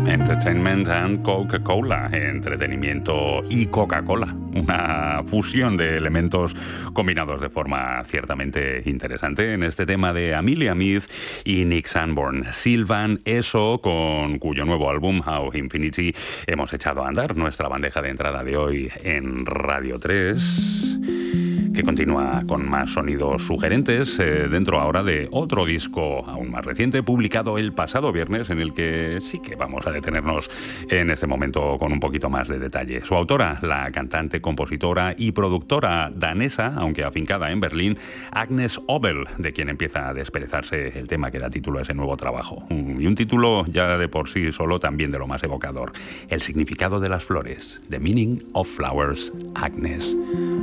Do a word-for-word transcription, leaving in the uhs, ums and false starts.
Entertainment and Coca-Cola, entretenimiento y Coca-Cola, una fusión de elementos combinados de forma ciertamente interesante en este tema de Amelia Meath y Nick Sanborn. Sylvan Esso, con cuyo nuevo álbum How Infinity hemos echado a andar nuestra bandeja de entrada de hoy en Radio tres, que continúa con más sonidos sugerentes, eh, dentro ahora de otro disco aún más reciente, publicado el pasado viernes, en el que sí que vamos a detenernos en este momento con un poquito más de detalle. Su autora, la cantante, compositora y productora danesa, aunque afincada en Berlín, Agnes Obel, de quien empieza a desperezarse el tema que da título a ese nuevo trabajo. Y un título ya de por sí solo también de lo más evocador: el significado de las flores, The Meaning of Flowers, Agnes